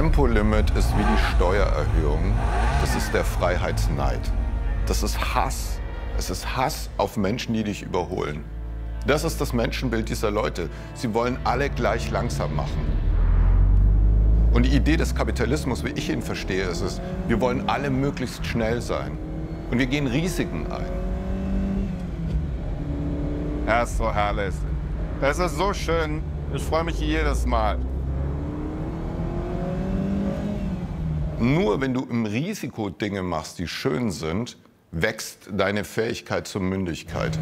Tempolimit ist wie die Steuererhöhung. Das ist der Freiheitsneid. Das ist Hass. Es ist Hass auf Menschen, die dich überholen. Das ist das Menschenbild dieser Leute. Sie wollen alle gleich langsam machen. Und die Idee des Kapitalismus, wie ich ihn verstehe, ist es, wir wollen alle möglichst schnell sein. Und wir gehen Risiken ein. Ja, ist so herrlich. Es ist so schön. Ich freue mich jedes Mal. Nur wenn du im Risiko Dinge machst, die schön sind, wächst deine Fähigkeit zur Mündigkeit.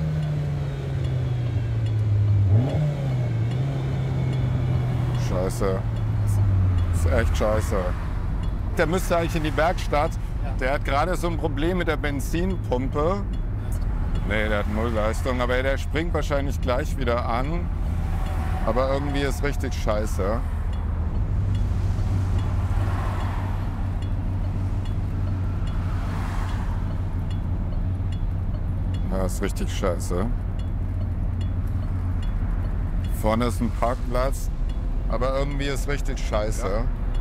Scheiße. Das ist echt scheiße. Der müsste eigentlich in die Werkstatt. Der hat gerade so ein Problem mit der Benzinpumpe. Nee, der hat Nullleistung, aber der springt wahrscheinlich gleich wieder an. Aber irgendwie ist richtig scheiße. Ja, ist richtig scheiße. Vorne ist ein Parkplatz, aber irgendwie ist richtig scheiße.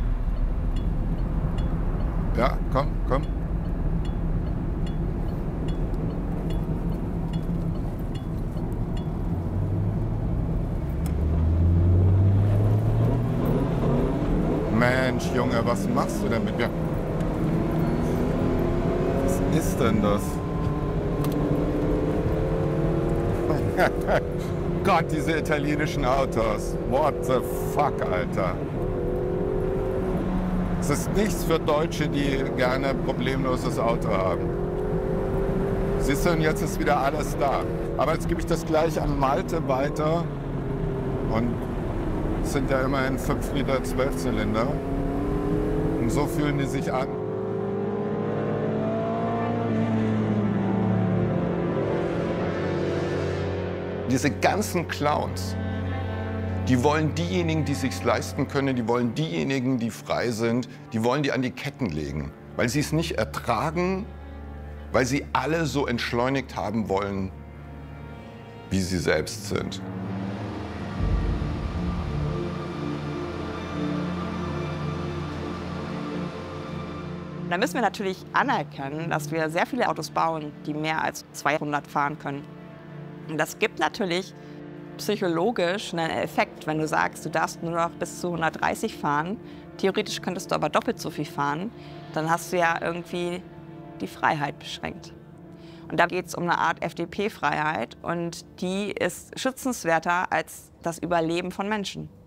Ja, komm, komm. Mensch, Junge, was machst du denn mit mir? Was ist denn das? Gott, diese italienischen Autos. What the fuck, Alter. Es ist nichts für Deutsche, die gerne ein problemloses Auto haben. Siehst du, und jetzt ist wieder alles da. Aber jetzt gebe ich das gleich an Malte weiter. Und es sind ja immerhin 5 Liter 12-Zylinder. Und so fühlen die sich an. Diese ganzen Clowns, die wollen diejenigen, die es sich leisten können, die wollen diejenigen, die frei sind, die wollen die an die Ketten legen, weil sie es nicht ertragen, weil sie alle so entschleunigt haben wollen, wie sie selbst sind. Da müssen wir natürlich anerkennen, dass wir sehr viele Autos bauen, die mehr als 200 fahren können. Und das gibt natürlich psychologisch einen Effekt, wenn du sagst, du darfst nur noch bis zu 130 fahren. Theoretisch könntest du aber doppelt so viel fahren. Dann hast du ja irgendwie die Freiheit beschränkt. Und da geht es um eine Art FDP-Freiheit und die ist schützenswerter als das Überleben von Menschen.